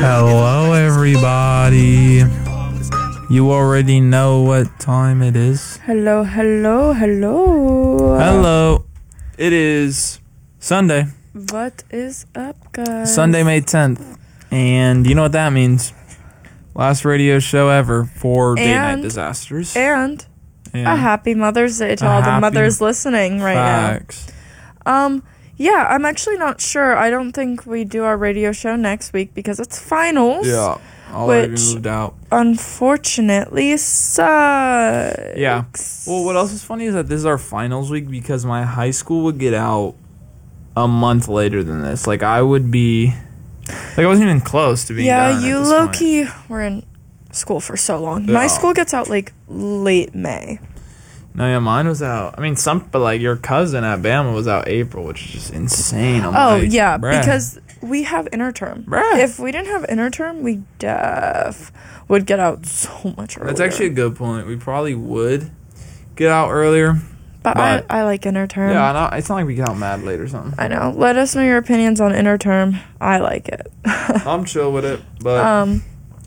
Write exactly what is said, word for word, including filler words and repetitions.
Hello, everybody. You already know what time it is. Hello, hello, hello. Hello. It is Sunday. What is up, guys? Sunday, May tenth. And you know what that means. Last radio show ever for Date Night And- Disasters. And And a happy Mother's Day to A all the happy mothers listening right facts. now. Um, yeah, I'm actually not sure. I don't think we do our radio show next week because it's finals. Yeah. All already Which- moved out. Unfortunately, sucks. Yeah. Well, what else is funny is that this is our finals week because my high school would get out a month later than this. Like, I would be... Like, I wasn't even close to being Yeah, done at you this low point. key were in school for so long. Yeah. My school gets out like late May. No, yeah, mine was out. I mean, some, but like your cousin at Bama was out April, which is just insane. I'm Oh, like, yeah, bruh. because we have interterm. Bruh. If we didn't have interterm, we def would get out so much earlier. That's actually a good point. We probably would get out earlier. But, but- I, I like interterm. Yeah, I know, it's not like we get out mad late or something. I know. Let us know your opinions on interterm. I like it. I'm chill with it, but um,